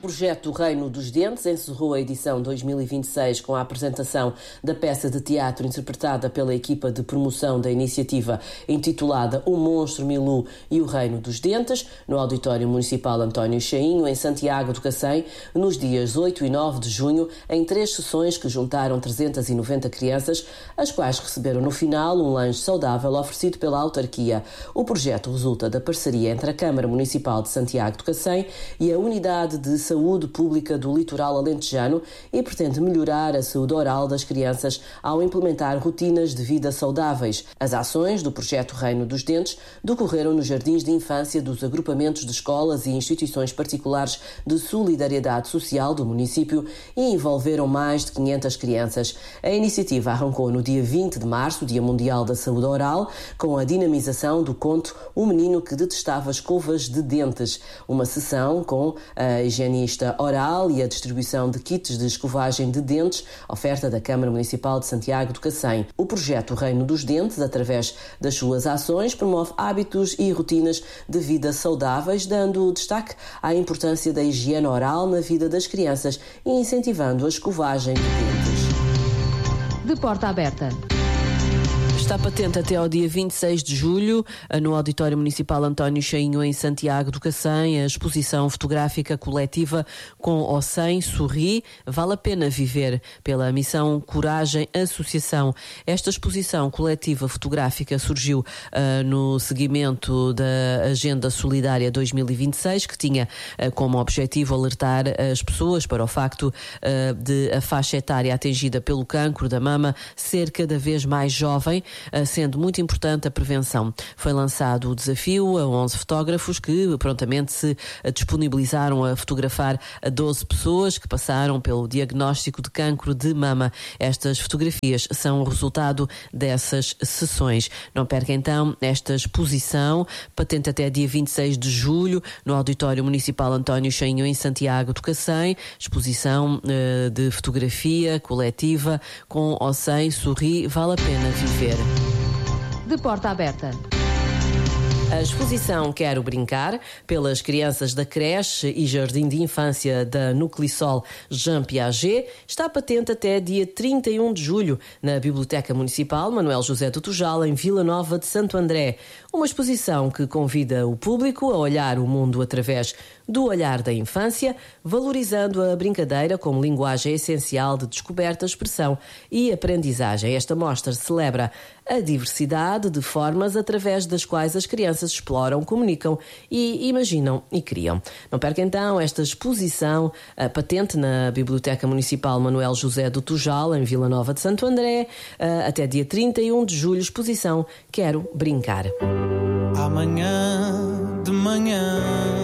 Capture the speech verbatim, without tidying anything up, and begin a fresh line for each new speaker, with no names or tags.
projeto Reino dos Dentes encerrou a edição dois mil e vinte e seis com a apresentação da peça de teatro interpretada pela equipa de promoção da iniciativa intitulada O Monstro Milú e o Reino dos Dentes, no Auditório Municipal António Chainho, em Santiago do Cacém, nos dias oito e nove de junho, em três sessões que juntaram trezentas e noventa crianças, as quais receberam no final um lanche saudável oferecido pela autarquia. O projeto resulta da parceria entre a Câmara Municipal de Santiago do Cacém e a Unidade de Saúde Pública do Litoral Alentejano e pretende melhorar a saúde oral das crianças ao implementar rotinas de vida saudáveis. As ações do projeto Reino dos Dentes decorreram nos jardins de infância dos agrupamentos de escolas e instituições particulares de solidariedade social do município e envolveram mais de quinhentas crianças. A iniciativa arrancou no dia vinte de março, Dia Mundial da Saúde Oral, com a dinamização do conto O Menino que Detestava Escovas de Dentes, uma sessão com a higienista oral e a distribuição de kits de escovagem de dentes, oferta da Câmara Municipal de Santiago do Cacém. O projeto Reino dos Dentes, através das suas ações, promove hábitos e rotinas de vida saudáveis, dando destaque à importância da higiene oral na vida das crianças e incentivando a escovagem de dentes.
De porta aberta.
Está patente até ao dia vinte e seis de julho, no Auditório Municipal António Chainho, em Santiago do Cacém, a exposição fotográfica coletiva Com ou Sem Sorri, Vale a Pena Viver, pela missão Coragem Associação. Esta exposição coletiva fotográfica surgiu uh, no seguimento da Agenda Solidária dois mil e vinte e seis, que tinha uh, como objetivo alertar as pessoas para o facto uh, de a faixa etária atingida pelo cancro da mama ser cada vez mais jovem, sendo muito importante a prevenção. Foi lançado o desafio a onze fotógrafos que prontamente se disponibilizaram a fotografar a doze pessoas que passaram pelo diagnóstico de cancro de mama. Estas fotografias são o resultado dessas sessões. Não perca então esta exposição, patente até dia vinte e seis de julho, no Auditório Municipal António Chainho, em Santiago do Cacém. Exposição uh, de fotografia coletiva Com ou Sem Sorri, Vale a Pena Viver.
De porta aberta.
A exposição Quero Brincar, pelas crianças da creche e jardim de infância da Nuclisol Jean Piaget, está patente até dia trinta e um de julho, na Biblioteca Municipal Manuel José do Tujal, em Vila Nova de Santo André. Uma exposição que convida o público a olhar o mundo através do olhar da infância, valorizando a brincadeira como linguagem essencial de descoberta, expressão e aprendizagem. Esta mostra celebra a diversidade de formas através das quais as crianças exploram, comunicam e imaginam e criam. Não perca então esta exposição patente na Biblioteca Municipal Manuel José do Tujal, em Vila Nova de Santo André, até dia trinta e um de julho, exposição Quero Brincar.
Amanhã de manhã